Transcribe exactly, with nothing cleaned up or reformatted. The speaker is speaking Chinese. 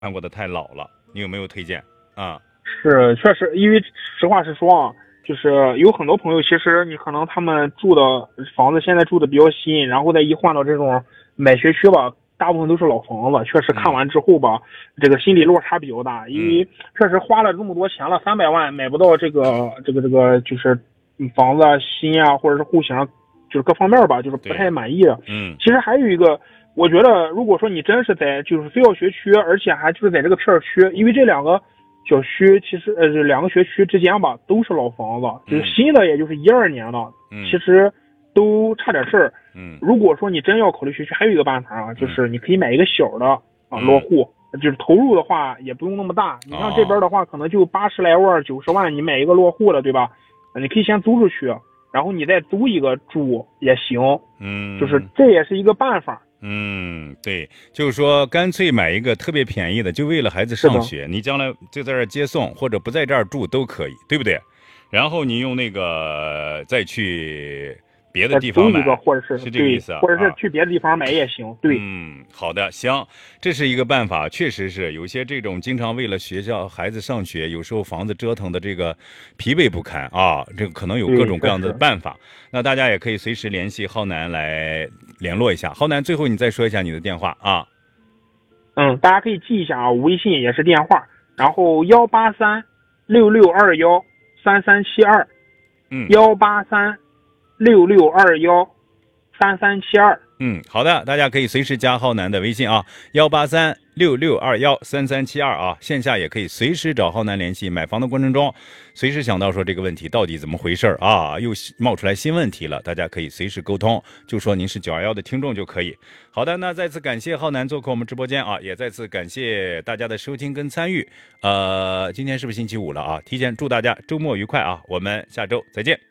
看过的太老了，你有没有推荐啊？ 是，确实，因为实话实说啊，就是有很多朋友，其实你可能他们住的房子现在住的比较新，然后再一换到这种买学区吧，大部分都是老房子，确实看完之后吧，这个心理落差比较大，因为确实花了这么多钱了，三百万买不到这个这个这个就是房子新啊，或者是户型，就是各方面吧，就是不太满意。 嗯， 其实还有一个。我觉得，如果说你真是在就是非要学区，而且还就是在这个片区，因为这两个小区其实呃这两个学区之间吧都是老房子，就是新的也就是一二年的， 嗯， 其实都差点事儿。 嗯， 如果说你真要考虑学区，还有一个办法啊，就是你可以买一个小的啊落户，就是投入的话也不用那么大。你像这边的话，可能就八十来万、九十万，你买一个落户了，对吧？你可以先租出去，然后你再租一个住也行。 嗯， 就是这也是一个办法。 嗯，对，就是说干脆买一个特别便宜的，就为了孩子上学，你将来就在这儿接送或者不在这儿住都可以，对不对？然后你用那个再去别的地方买， 或者是是这个意思啊？ 或者是去别的地方买也行。对， 嗯，好的，行，这是一个办法，确实是有些这种经常为了学校孩子上学，有时候房子折腾的这个疲惫不堪啊，这个可能有各种各样的办法。那大家也可以随时联系浩南来联络一下。浩南，最后你再说一下你的电话啊。 嗯，大家可以记一下啊，微信也是电话，然后幺八三六六二幺三三七二， 嗯， 幺八三六六二幺三三七二。 嗯，好的，大家可以随时加浩南的微信啊，幺八三六六二幺三三七二啊，线下也可以随时找浩南联系。买房的过程中，随时想到说这个问题到底怎么回事啊，又冒出来新问题了，大家可以随时沟通，就说您是九二幺的听众就可以。好的，那再次感谢浩南做客我们直播间啊，也再次感谢大家的收听跟参与。呃，今天是不是星期五了啊？提前祝大家周末愉快啊，我们下周再见。